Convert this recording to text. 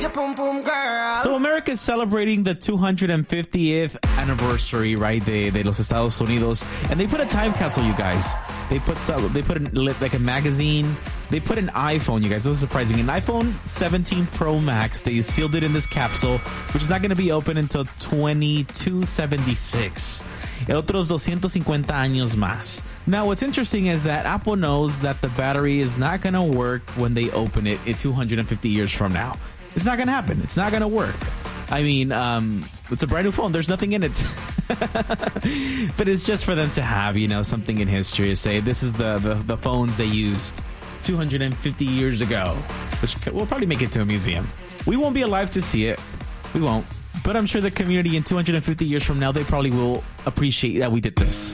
So America is celebrating the 250th anniversary, right, de los Estados Unidos, and they put a time capsule, you guys. They put like a magazine. They put an iPhone, you guys. It was surprising. An iPhone 17 Pro Max. They sealed it in this capsule, which is not going to be open until 2276. Otros 250 años más. Now, what's interesting is that Apple knows that the battery is not going to work when they open it in 250 years from now. It's not going to happen. It's not going to work. I mean, it's a brand new phone. There's nothing in it. But it's just for them to have, something in history to say this is the phones they used 250 years ago, which will probably make it to a museum. We won't be alive to see it. We won't. But I'm sure the community in 250 years from now, they probably will appreciate that we did this.